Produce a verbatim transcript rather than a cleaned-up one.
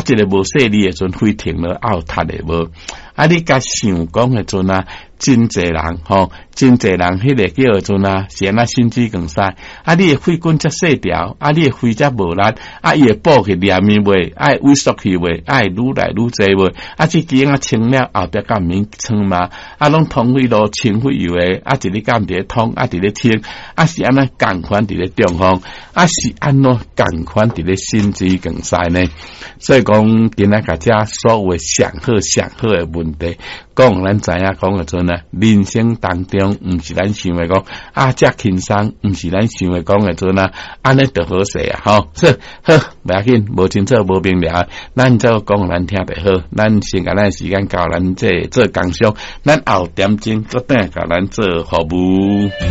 一个无细腻诶阵飞停了，拗塌诶无。啊，你甲想讲诶阵啊，真济人吼，真济人迄个叫诶阵啊，是安那心肌梗塞。啊，你诶肺管则细条，啊，你诶肺则无力，啊，伊会补去黏面袂，爱萎缩去袂，爱愈来愈济袂。啊，即支啊清了后壁甲免清嘛，啊，拢通肺路清肺油诶，啊，一日甲毋伫咧通，啊，伫咧清，啊，是安那共款伫咧中风，啊，是安怎共款伫咧心肌梗塞呢？所以讲，今仔甲遮所有诶上好上好诶问题，讲咱知影讲诶阵啊，人生当中毋是咱想诶讲啊，遮轻松，毋是咱想诶讲诶阵啊，安尼就好势啊，吼，好，袂要紧，无清楚无明了，咱则讲咱听得好，咱先甲咱时间交咱这做工商，咱后点钟再等甲咱做服务。